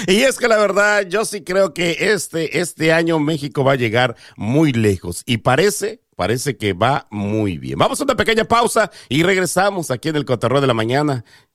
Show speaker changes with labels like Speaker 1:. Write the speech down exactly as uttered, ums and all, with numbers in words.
Speaker 1: Y es que la verdad, yo sí creo que este, este año México va a llegar muy lejos. Y parece, parece que va muy bien. Vamos a una pequeña pausa y regresamos aquí en el Cotorreo de la Mañana.